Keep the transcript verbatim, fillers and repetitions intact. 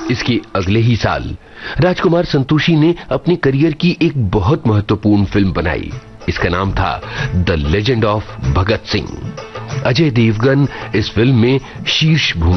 इसके अगले ही साल राजकुमार संतोषी ने अपने करियर की एक बहुत महत्वपूर्ण फिल्म बनाई। इसका नाम था the legend of Bhagat Singh. Ajay Devgan इस फिल्म में शीर्ष भूमिका